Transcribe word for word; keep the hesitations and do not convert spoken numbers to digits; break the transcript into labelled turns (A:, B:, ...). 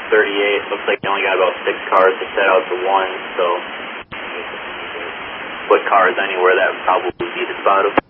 A: thirty-eight. Looks like you only got about six cars to set out to one, so put cars anywhere that would probably be the spot of